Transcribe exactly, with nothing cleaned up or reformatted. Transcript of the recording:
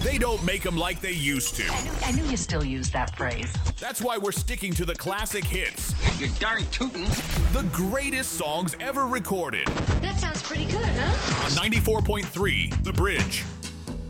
They don't make them like they used to. I knew, I knew you still use that phrase. That's why we're sticking to the classic hits. You're darn tootin'. The greatest songs ever recorded. That sounds pretty good, huh? On ninety-four point three, The Bridge.